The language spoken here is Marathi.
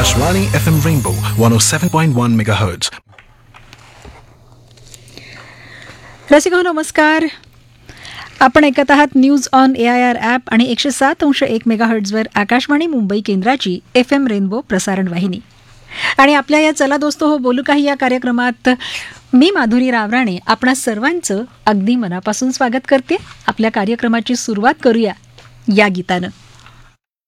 Akashvani FM Rainbow 107.1 MHz. रसिको नमस्कार. आपण ऐकत आहात न्यूज ऑन AIR ॲप आणि 107.1 मेगाहर्ट्झवर आकाशवाणी मुंबई केंद्राची FM रेनबो प्रसारण वाहिनी. आणि आपल्या या चला दोस्तो हो बोलू काही या कार्यक्रमात मी माधुरी रावराणे आपणा सर्वांचं अगदी मनापासून स्वागत करते. आपल्या कार्यक्रमाची सुरुवात करूया या गीतानं.